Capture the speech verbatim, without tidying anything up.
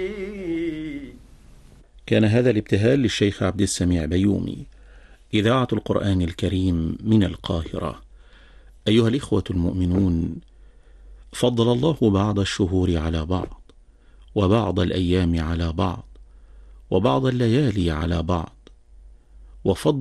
كان هذا الابتهال للشيخ عبد السميع بيومي، إذاعة القرآن الكريم من القاهرة. أيها الإخوة المؤمنون، فضل الله بعض الشهور على بعض، وبعض الأيام على بعض، وبعض الليالي على بعض، وفضل